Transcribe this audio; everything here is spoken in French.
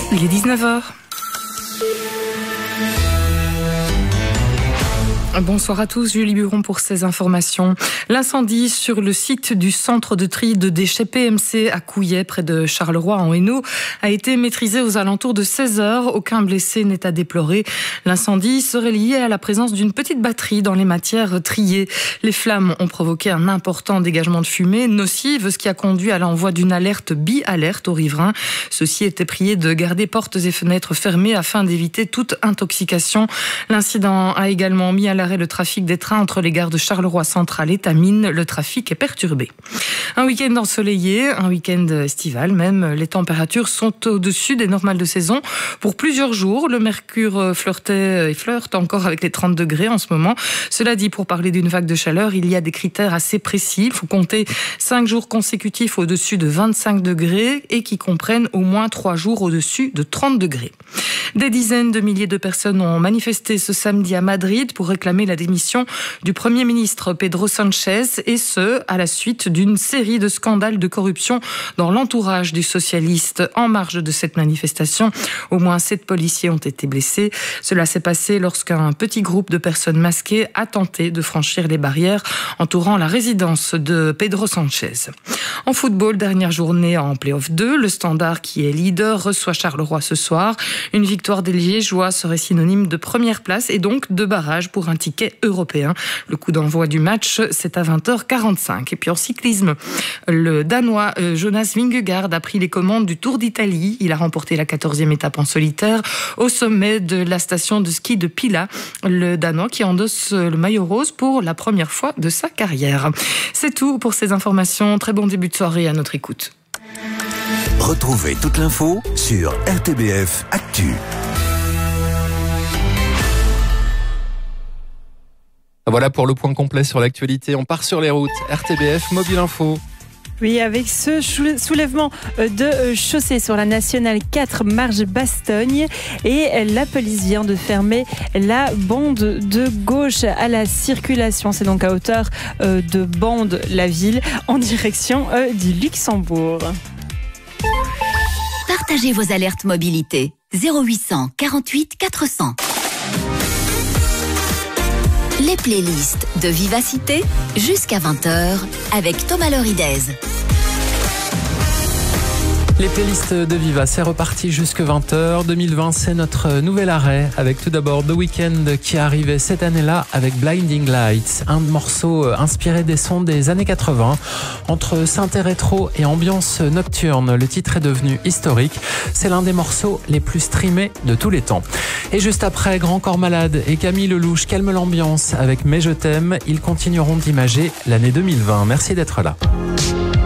Il est 19h. Bonsoir à tous, Julie Buron pour ces informations. L'incendie sur le site du centre de tri de déchets PMC à Couillet, près de Charleroi en Hainaut, a été maîtrisé aux alentours de 16h. Aucun blessé n'est à déplorer. L'incendie serait lié à la présence d'une petite batterie dans les matières triées. Les flammes ont provoqué un important dégagement de fumée nocive, ce qui a conduit à l'envoi d'une alerte bi-alerte aux riverains. Ceux-ci étaient priés de garder portes et fenêtres fermées afin d'éviter toute intoxication. L'incident a également mis à l'arrêt le trafic des trains entre les gares de Charleroi Centrale et Tamines. Le trafic est perturbé. Un week-end ensoleillé, un week-end estival même. Les températures sont au-dessus des normales de saison. Pour plusieurs jours, le mercure flirtait et flirte encore avec les 30 degrés en ce moment. Cela dit, pour parler d'une vague de chaleur, il y a des critères assez précis. Il faut compter 5 jours consécutifs au-dessus de 25 degrés et qui comprennent au moins 3 jours au-dessus de 30 degrés. Des dizaines de milliers de personnes ont manifesté ce samedi à Madrid pour réclamer la démission du Premier ministre Pedro Sánchez, et ce, à la suite d'une série de scandales de corruption dans l'entourage du socialiste. En marge de cette manifestation, au moins 7 policiers ont été blessés. Cela s'est passé lorsqu'un petit groupe de personnes masquées a tenté de franchir les barrières entourant la résidence de Pedro Sánchez. En football, dernière journée en Play-off 2, le Standard, qui est leader, reçoit Charleroi ce soir. Une victoire des Liégeois serait synonyme de première place et donc de barrage pour un ticket européen. Le coup d'envoi du match, c'est à 20h45. Et puis en cyclisme, le Danois Jonas Vingegaard a pris les commandes du Tour d'Italie. Il a remporté la 14e étape en solitaire au sommet de la station de ski de Pila. Le Danois qui endosse le maillot rose pour la première fois de sa carrière. C'est tout pour ces informations. Très bon début de soirée à notre écoute. Retrouvez toute l'info sur RTBF Actu. Voilà pour le point complet sur l'actualité. On part sur les routes. RTBF Mobile Info. Oui, avec ce soulèvement de chaussée sur la nationale 4 marge Bastogne, et la police vient de fermer la bande de gauche à la circulation. C'est donc à hauteur de Bande-la-Ville en direction du Luxembourg. Partagez vos alertes mobilité 0800 48 400. Les playlists de Vivacité jusqu'à 20h avec Thomas Loridez. Les playlists de Viva, c'est reparti jusque 20h. 2020, c'est notre nouvel arrêt, avec tout d'abord The Weeknd qui est arrivé cette année-là avec Blinding Lights, un morceau inspiré des sons des années 80. Entre synthé rétro et ambiance nocturne, le titre est devenu historique. C'est l'un des morceaux les plus streamés de tous les temps. Et juste après, Grand Corps Malade et Camille Lelouch calment l'ambiance avec Mais je t'aime. Ils continueront d'imager l'année 2020. Merci d'être là.